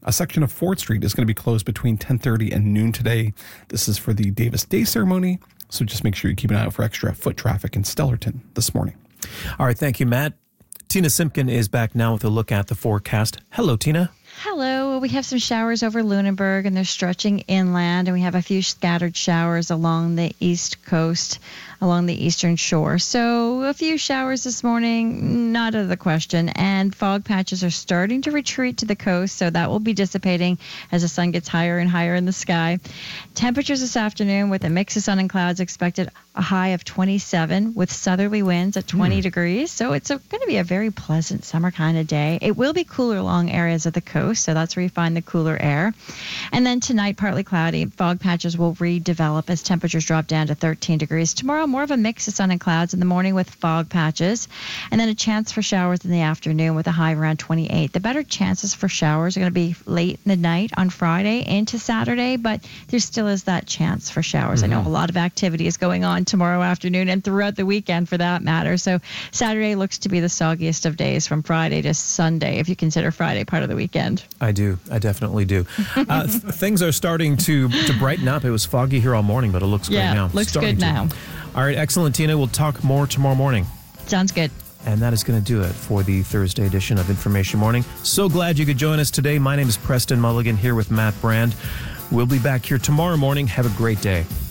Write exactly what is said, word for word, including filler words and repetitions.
A section of Ford Street is going to be closed between ten thirty and noon today. This is for the Davis Day ceremony, so just make sure you keep an eye out for extra foot traffic in Stellarton this morning. All right, thank you, Matt. Tina Simpkin is back now with a look at the forecast. Hello, Tina. Hello. We have some showers over Lunenburg, and they're stretching inland, and we have a few scattered showers along the east coast, along the eastern shore. So a few showers this morning, not out of the question. And fog patches are starting to retreat to the coast, so that will be dissipating as the sun gets higher and higher in the sky. Temperatures this afternoon with a mix of sun and clouds expected a high of twenty-seven with southerly winds at twenty mm. degrees. So it's going to be a very pleasant summer kind of day. It will be cooler along areas of the coast, so that's where you find the cooler air. And then tonight, partly cloudy. Fog patches will redevelop as temperatures drop down to thirteen degrees. Tomorrow, more of a mix of sun and clouds in the morning with fog patches, and then a chance for showers in the afternoon with a high around twenty-eight. The better chances for showers are going to be late in the night on Friday into Saturday, but there still is that chance for showers. Mm-hmm. I know a lot of activity is going on tomorrow afternoon and throughout the weekend for that matter. So Saturday looks to be the soggiest of days from Friday to Sunday, if you consider Friday part of the weekend. I do. I definitely do. Uh, th- things are starting to, to brighten up. It was foggy here all morning, but it looks yeah, great now. Looks starting good to. now. All right, excellent, Tina. We'll talk more tomorrow morning. Sounds good. And that is going to do it for the Thursday edition of Information Morning. So glad you could join us today. My name is Preston Mulligan here with Matt Brand. We'll be back here tomorrow morning. Have a great day.